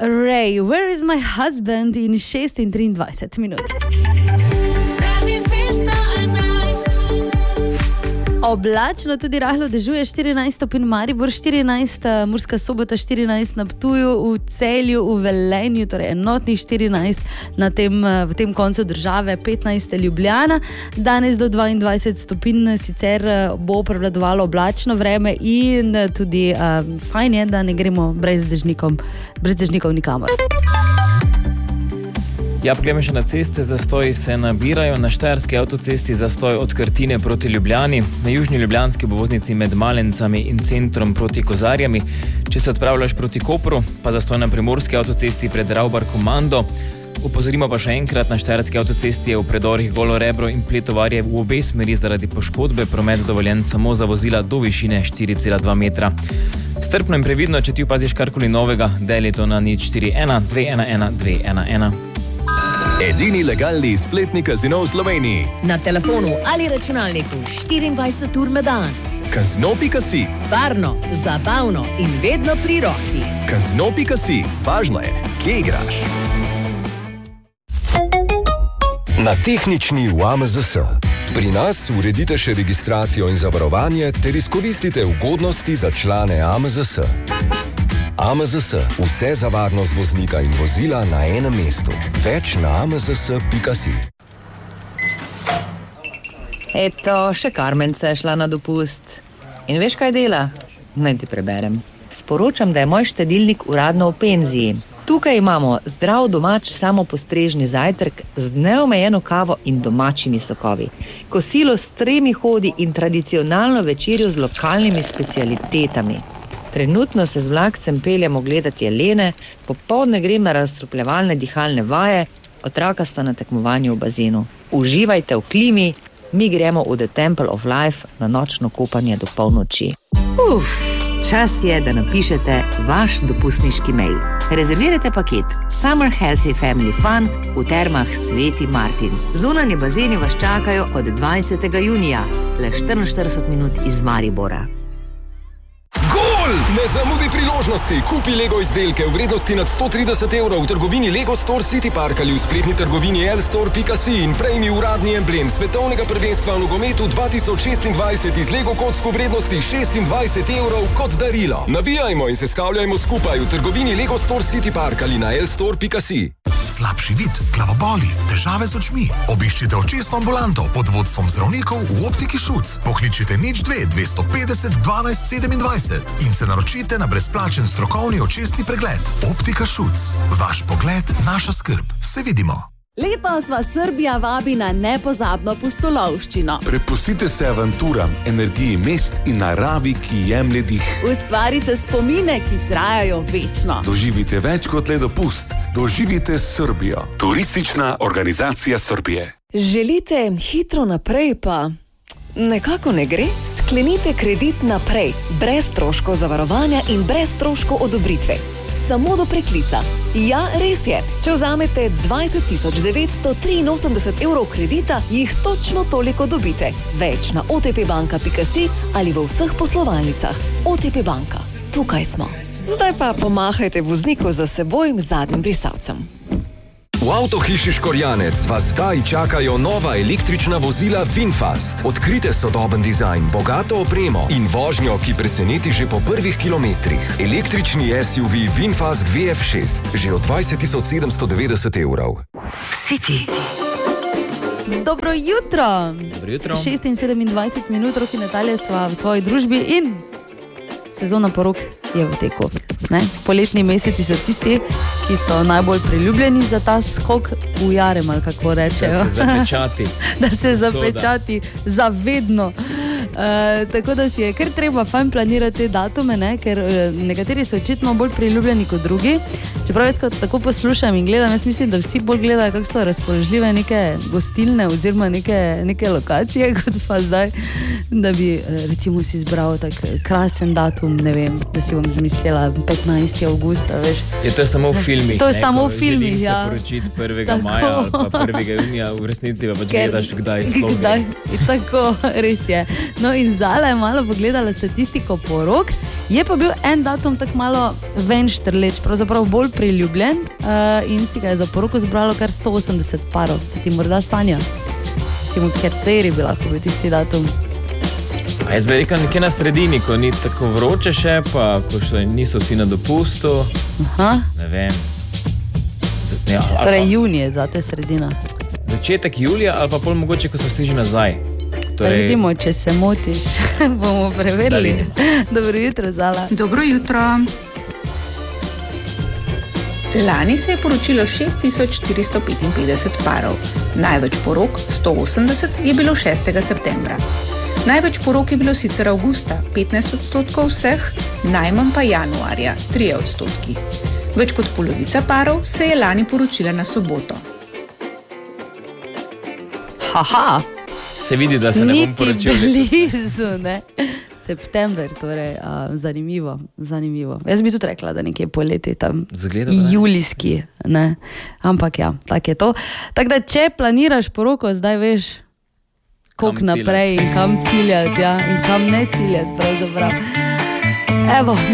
Ray, Where is my husband in 6:23 minut. Oblačno, tudi rahlo dežuje, 14 stopinj Maribor, 14 Murska Sobota, 14 na Ptuju, v Celju, v Velenju, torej enotnih 14 v tem koncu države, 15 Ljubljana. Danes do 22 stopinj, sicer bo prevladovalo oblačno vreme in tudi fajn je, da ne gremo brez dežnikov nikamor. Ja, poglejmo še na ceste, zastoji se nabirajo. Na Štajerski avtocesti zastoj od Krtine proti Ljubljani, na južni ljubljanski obvoznici med Malencami in centrom proti Kozarjami. Če se odpravljaš proti Kopru, pa zastoj na Primorski avtocesti pred Ravbar Komando. Upozorimo pa še enkrat, na Štajerski avtocesti je v predorih Golo Rebro in Pletovarje v obe smeri zaradi poškodbe promet dovoljen samo za vozila do višine 4,2 metra. Strpno in previdno, če ti opaziš karkoli novega, deli to na 041 211 211. Edini legalni spletni kazino v Sloveniji. Na telefonu ali računalniku 24 ur na dan. Kazino.si. Varno, zabavno in vedno pri roki. Kazino.si. Važno je, kje igraš. Na tehnični v AMZS. Pri nas uredite še registracijo in zavarovanje ter izkoristite ugodnosti za člane AMZS. AMZS. Vse za varnost voznika in vozila na enem mestu. Več na amzs.si. Eto, še Karmence je šla na dopust. In veš, kaj dela? Naj ti preberem. Sporočam, da je moj štedilnik uradno v penziji. Tukaj imamo zdrav domač samopostrežni zajtrk z neomejeno kavo in domačimi sokovi. Kosilo s 3 hodi in tradicionalno večerjo z lokalnimi specialitetami. Trenutno se z vlakcem peljemo gledati jelene, popoldne grem na razstrupljevalne dihalne vaje, otroka sta na tekmovanju v bazenu. Uživajte v klimi, mi gremo v The Temple of Life na nočno kopanje do polnoči. Čas je, da napišete vaš dopustniški mail. Rezervirajte paket Summer Healthy Family Fun v termah Sveti Martin. Zunanji bazeni vas čakajo od 20. junija, le 44 minut iz Maribora. Gol! Ne zamudi priložnosti. Kupi Lego izdelke v vrednosti nad 130 € v trgovini Lego Store City Park ali v spletni trgovini lstore.si in prejmi uradni emblem svetovnega prvenstva v nogometu 2026 iz Lego kock v vrednosti 26 € kot darilo. Navijajmo in sestavljajmo skupaj v trgovini Lego Store City Park ali na lstore.si. Slabši vid, glavoboli, težave z očmi. Obiščite očesno ambulanto pod vodstvom zdravnikov v Optiki Šuc. Pokličite 02 250 12 27 in se naročite na brezplačen strokovni očesni pregled. Optika Šuc. Vaš pogled, naša skrb. Se vidimo. Letos vas Srbija vabi na nepozabno pustolovščino. Prepustite se avanturam, energiji mest in naravi, ki jemlje dih. Ustvarite spomine, ki trajajo večno. Doživite več kot le dopust. Doživite Srbijo. Turistična organizacija Srbije. Želite hitro naprej, pa nekako ne gre? Sklenite kredit naprej, brez stroškov zavarovanja in brez stroškov odobritve. Samo do preklica. Ja, res je. Če vzamete 20 983 € kredita, jih točno toliko dobite. Več na otpbanka.si ali v vseh poslovalnicah. OTP banka. Tukaj smo. Zdaj pa pomahajte vozniku za seboj zadnjim brisalcem. V Avtohiši Škorjanec vas zdaj čakajo nova električna vozila VinFast. Odkrite sodoben dizajn, bogato opremo in vožnjo, ki preseneti že po prvih kilometrih. Električni SUV VinFast VF6, že od 20 790 €. City. Dobro jutro. Dobro jutro. 6 in 27 minut, Roki Natalija sva v tvoji družbi in sezona porok je v teku. Poletni meseci so tisti, ki so najbolj priljubljeni za ta skok v jarem, ali kako rečejo. Da se zapečati. Da se zapečati zavedno. Tako da si je kar treba fajn planirati te datume, ker nekateri so očitno bolj priljubljeni kot drugi. Čeprav jaz tako poslušam in gledam, jaz mislim, da vsi bolj gledajo, kako so razpoložljive neke gostilne oziroma neke lokacije, kot pa zdaj, da bi recimo si izbral tak krasen datum, ne vem, da si bom zmislila 15. avgusta, veš. To je samo v filmih. To je samo v filmih, ja. Želim se poročiti 1. maja ali pa 1. junija, v resnici pa pač gledaš, kdaj sploh gre. Tako, res je. No in Zala je malo pogledala statistiko porok, je pa bil en datum tako malo ven štrleč, pravzaprav bolj priljubljen in si ga je za poroko zbralo kar 180 parov. Se ti morda sanja? Recimo, kateri bi lahko bil tisti datum? A jaz bi rekel nekje na sredini, ko ni tako vroče še, pa ko še niso vsi na dopustu. Aha. Ne vem. Torej junij je zate sredina. Začetek julija ali pa pol mogoče, ko so vsi že nazaj. Torej... Vidimo, če se motiš, bomo preverili. Dobro jutro, Zala. Dobro jutro. Lani se je poročilo 6455 parov. Največ porok, 180, je bilo 6. septembra. Največ porok je bilo sicer avgusta, 15% vseh, najmanj pa januarja, 3%. Več kot polovica parov se je lani poročila na soboto. Haha. Se vidi, da se ne bom poročil. Niti blizu, ne. September, torej zanimivo. Jaz bi tudi rekla, da nekje poleti tam. Zgleda, julijski, ne. Ampak ja, tak je to. Tako da, če planiraš poroko, zdaj veš, koliko naprej in kam ciljati, ja, in kam ne ciljati, pravzaprav. Evo.